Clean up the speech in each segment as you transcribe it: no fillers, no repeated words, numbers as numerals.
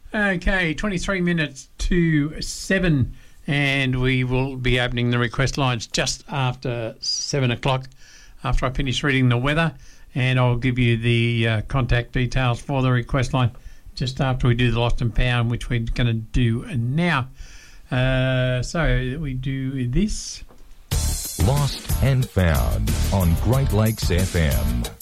Okay, 23 minutes to 7, and we will be opening the request lines just after 7 o'clock, after I finish reading the weather, and I'll give you the contact details for the request line just after we do the Lost and Found, which we're going to do now. So we do this. Lost and Found on Great Lakes FM.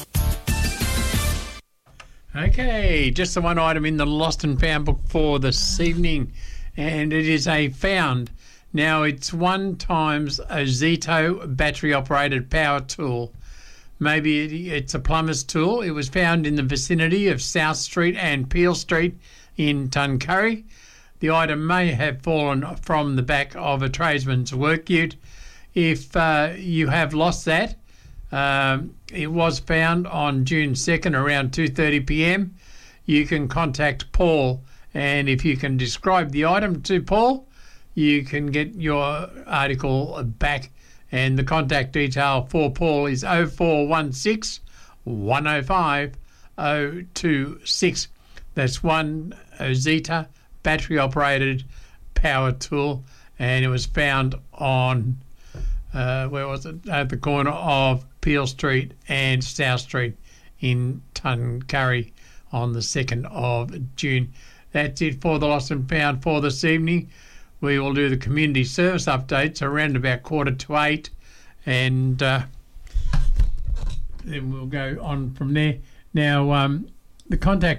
Okay, just the one item in the Lost and Found book for this evening, and it is a found. Now, it's 1 times a Zito battery-operated power tool. Maybe it's a plumber's tool. It was found in the vicinity of South Street and Peel Street in Tuncurry. The item may have fallen from the back of a tradesman's work ute. If you have lost that, it was found on June 2nd around 2:30 p.m. You can contact Paul, and if you can describe the item to Paul, you can get your article back. And the contact detail for Paul is 0416 105 026. That's one Zeta battery-operated power tool, and it was found on where was it? At the corner of Peel Street and South Street in Tuncurry on the 2nd of June. That's it for the Lost and Found for this evening. We will do the community service updates around about 7:45, and then we'll go on from there. Now, the contact